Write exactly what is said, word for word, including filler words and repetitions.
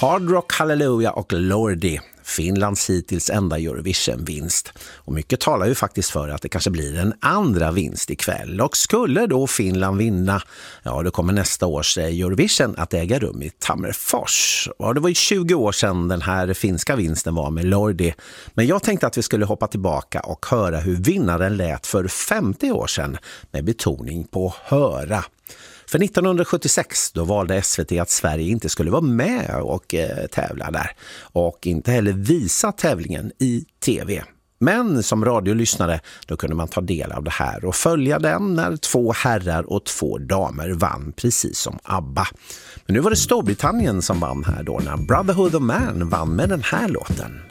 Hard Rock Hallelujah och Lordi, Finlands hittills enda Eurovision-vinst. Och mycket talar ju faktiskt för att det kanske blir en andra vinst ikväll. Och skulle då Finland vinna, ja då kommer nästa års Eurovision att äga rum i Tammerfors. Och det var ju tjugo år sedan den här finska vinsten var med Lordi. Men jag tänkte att vi skulle hoppa tillbaka och höra hur vinnaren lät för femtio år sedan med betoning på höra. För nittonhundrasjuttiosex då valde S V T att Sverige inte skulle vara med och eh, tävla där. Och inte heller visa tävlingen i tv. Men som radiolyssnare då kunde man ta del av det här och följa den när två herrar och två damer vann precis som ABBA. Men nu var det Storbritannien som vann här då när Brotherhood of Man vann med den här låten.